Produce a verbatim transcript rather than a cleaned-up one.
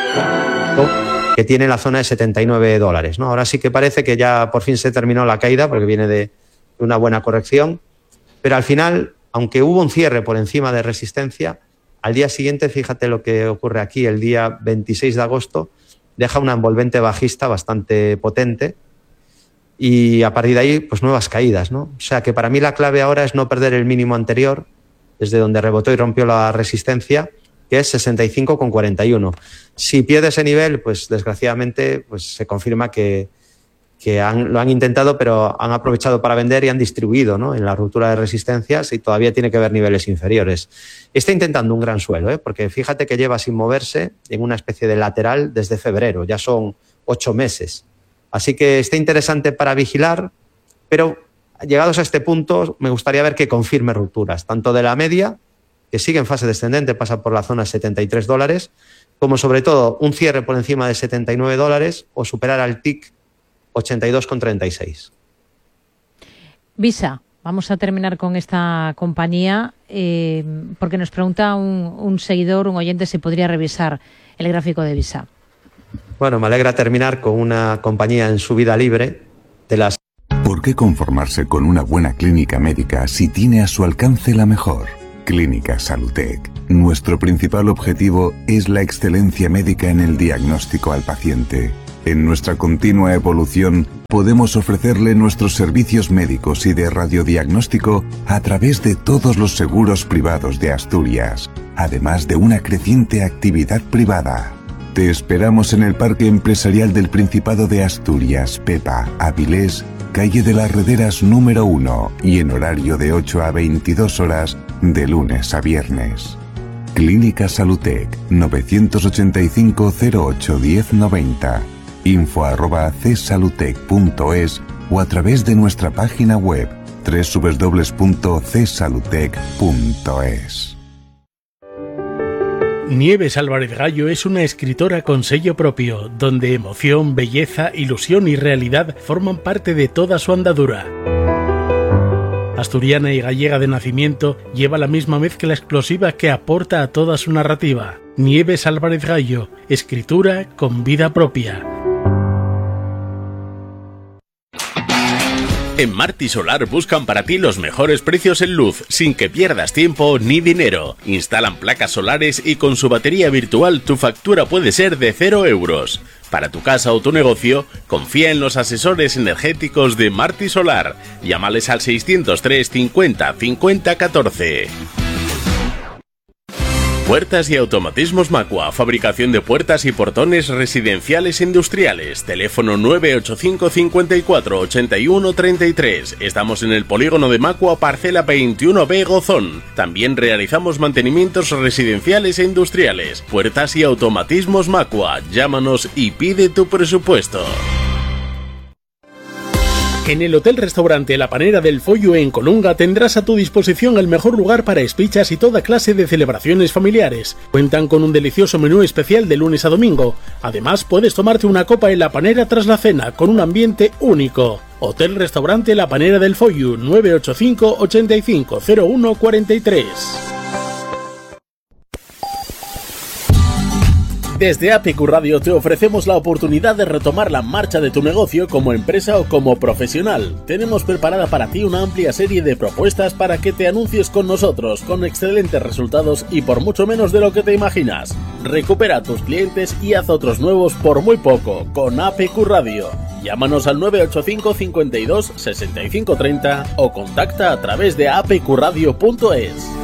que tiene la zona de setenta y nueve dólares, ¿no? Ahora sí que parece que ya por fin se terminó la caída porque viene de una buena corrección, pero al final, aunque hubo un cierre por encima de resistencia, al día siguiente, fíjate lo que ocurre aquí, el día veintiséis de agosto, deja una envolvente bajista bastante potente y a partir de ahí, pues nuevas caídas, ¿no? O sea que para mí la clave ahora es no perder el mínimo anterior, desde donde rebotó y rompió la resistencia, que es sesenta y cinco con cuarenta y uno. Si pierde ese nivel, pues desgraciadamente pues, se confirma que, que han, lo han intentado, pero han aprovechado para vender y han distribuido, ¿no?, en la ruptura de resistencias y todavía tiene que ver niveles inferiores. Está intentando un gran suelo, ¿eh? Porque fíjate que lleva sin moverse en una especie de lateral desde febrero, ya son ocho meses. Así que está interesante para vigilar, pero llegados a este punto me gustaría ver que confirme rupturas, tanto de la media, que sigue en fase descendente, pasa por la zona setenta y tres dólares, como sobre todo un cierre por encima de setenta y nueve dólares o superar al T I C ochenta y dos con treinta y seis. Visa, vamos a terminar con esta compañía eh, porque nos pregunta un, un seguidor, un oyente, si podría revisar el gráfico de Visa. Bueno, me alegra terminar con una compañía en subida libre de las... ¿Por qué conformarse con una buena clínica médica si tiene a su alcance la mejor? Clínica Salutec. Nuestro principal objetivo es la excelencia médica en el diagnóstico al paciente. En nuestra continua evolución, podemos ofrecerle nuestros servicios médicos y de radiodiagnóstico a través de todos los seguros privados de Asturias, además de una creciente actividad privada. Te esperamos en el Parque Empresarial del Principado de Asturias, Pepa, Avilés, calle de las Rederas número uno y en horario de ocho a veintidós horas de lunes a viernes. Clínica Salutec novecientos ochenta y cinco cero ocho diez noventa, info arroba csalutec punto es o a través de nuestra página web doble u doble u doble u punto c salutec punto es. Nieves Álvarez Gallo es una escritora con sello propio, donde emoción, belleza, ilusión y realidad forman parte de toda su andadura. Asturiana y gallega de nacimiento, lleva la misma mezcla explosiva que aporta a toda su narrativa. Nieves Álvarez Gallo, escritura con vida propia. En Marti Solar buscan para ti los mejores precios en luz, sin que pierdas tiempo ni dinero. Instalan placas solares y con su batería virtual tu factura puede ser de cero euros. Para tu casa o tu negocio, confía en los asesores energéticos de Marti Solar. Llámales al seiscientos tres cincuenta cincuenta catorce. Puertas y automatismos Macua, fabricación de puertas y portones residenciales e industriales. Teléfono nueve ocho cinco cincuenta y cuatro ochenta y uno treinta y tres. Estamos en el polígono de Macua, parcela veintiuno B, Gozón. También realizamos mantenimientos residenciales e industriales. Puertas y automatismos Macua. Llámanos y pide tu presupuesto. En el Hotel Restaurante La Panera del Follo en Colunga tendrás a tu disposición el mejor lugar para espichas y toda clase de celebraciones familiares. Cuentan con un delicioso menú especial de lunes a domingo. Además, puedes tomarte una copa en La Panera tras la cena, con un ambiente único. Hotel Restaurante La Panera del Follo, nueve ocho cinco ochenta y cinco cero uno cuarenta y tres. Desde A P Q Radio te ofrecemos la oportunidad de retomar la marcha de tu negocio como empresa o como profesional. Tenemos preparada para ti una amplia serie de propuestas para que te anuncies con nosotros, con excelentes resultados y por mucho menos de lo que te imaginas. Recupera a tus clientes y haz otros nuevos por muy poco con A P Q Radio. Llámanos al nueve ocho cinco cincuenta y dos sesenta y cinco treinta o contacta a través de a p q radio punto es.